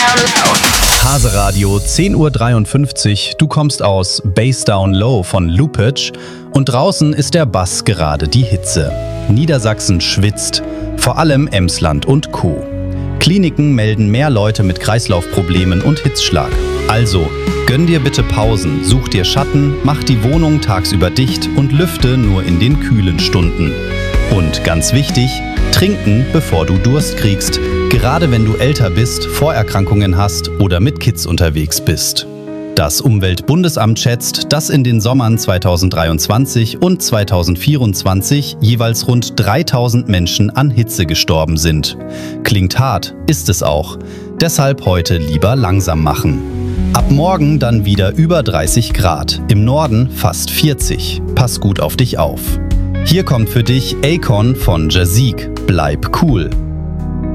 Hase Radio, 10:53 Uhr, du kommst aus Bass Down Low von Lupich und draußen ist der Bass gerade die Hitze. Niedersachsen schwitzt, vor allem Emsland und Co. Kliniken melden mehr Leute mit Kreislaufproblemen und Hitzschlag. Also, gönn dir bitte Pausen, such dir Schatten, mach die Wohnung tagsüber dicht und lüfte nur in den kühlen Stunden. Und ganz wichtig, trinken, bevor du Durst kriegst, gerade wenn du älter bist, Vorerkrankungen hast oder mit Kids unterwegs bist. Das Umweltbundesamt schätzt, dass in den Sommern 2023 und 2024 jeweils rund 3000 Menschen an Hitze gestorben sind. Klingt hart, ist es auch. Deshalb heute lieber langsam machen. Ab morgen dann wieder über 30 Grad, im Norden fast 40. Pass gut auf dich auf. Hier kommt für dich Akon von Jazik, bleib cool.